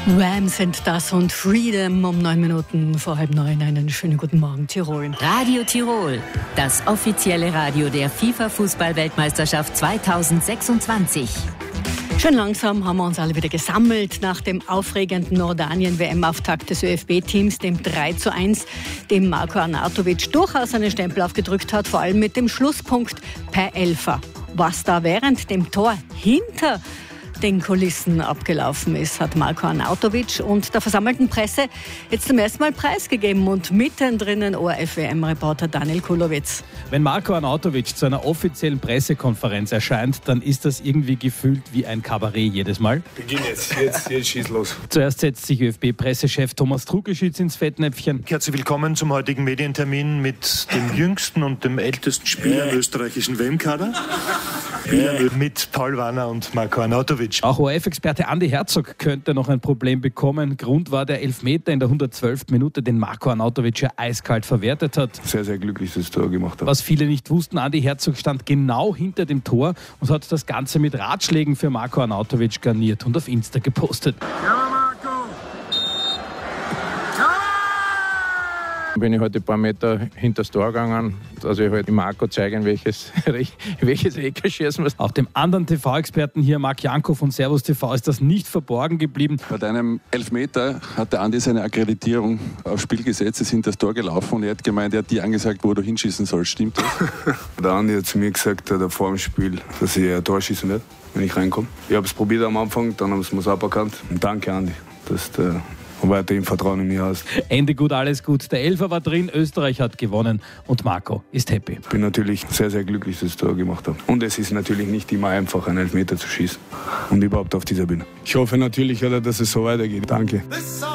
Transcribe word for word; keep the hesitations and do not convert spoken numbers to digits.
Wham sind das und Freedom um neun Minuten vor halb neun. Einen schönen guten Morgen, Tirol. Radio Tirol, das offizielle Radio der FIFA-Fußball-Weltmeisterschaft zweitausendsechsundzwanzig. Schön langsam haben wir uns alle wieder gesammelt nach dem aufregenden Jordanien-W M-Auftakt des ÖFB-Teams, dem drei zu eins, dem Marko Arnautovic durchaus einen Stempel aufgedrückt hat, vor allem mit dem Schlusspunkt per Elfer. Was da während dem Tor hinter den Kulissen abgelaufen ist, hat Marko Arnautovic und der versammelten Presse jetzt zum ersten Mal preisgegeben und mittendrin O R F-W M-Reporter Daniel Kulowitz. Wenn Marko Arnautovic zu einer offiziellen Pressekonferenz erscheint, dann ist das irgendwie gefühlt wie ein Kabarett jedes Mal. Beginn jetzt, jetzt, jetzt schieß los. Zuerst setzt sich ÖFB-Pressechef Thomas Trugelschitz ins Fettnäpfchen. Herzlich willkommen zum heutigen Medientermin mit dem jüngsten und dem ältesten Spieler im österreichischen W M-Kader. Mit Paul Wanner und Marko Arnautovic. Auch O R F-Experte Andi Herzog könnte noch ein Problem bekommen. Grund war der Elfmeter in der hundertzwölften Minute, den Marko Arnautovic ja eiskalt verwertet hat. Sehr, sehr glücklich, dass ich das Tor gemacht habe. Was viele nicht wussten, Andi Herzog stand genau hinter dem Tor und hat das Ganze mit Ratschlägen für Marko Arnautovic garniert und auf Insta gepostet. Ja, Marco! Bin ich heute ein paar Meter hinter das Tor gegangen, dass ich halt dem Marco zeigen, welches, welches Eck schießen muss. Auch dem anderen T V-Experten hier, Marc Janko von Servus T V, ist das nicht verborgen geblieben. Bei deinem Elfmeter hat der Andi seine Akkreditierung aufs Spiel gesetzt, ist hinter das Tor gelaufen und er hat gemeint, er hat dir angesagt, wo du hinschießen sollst. Stimmt das? Der Andi hat zu mir gesagt, der vor dem Spiel, dass ich ein Tor schießen werde, wenn ich reinkomme. Ich habe es probiert am Anfang, dann haben sie es aberkannt. Und danke, Andi, dass du weiterhin Vertrauen in mich hast. Ende gut, alles gut. Der Elfer war drin, Österreich hat gewonnen und Marco ist happy. Ich bin natürlich sehr, sehr glücklich, dass ich das Tor gemacht habe. Und es ist natürlich nicht immer einfach, einen Elfmeter zu schießen und überhaupt auf dieser Bühne. Ich hoffe natürlich, dass es so weitergeht. Danke.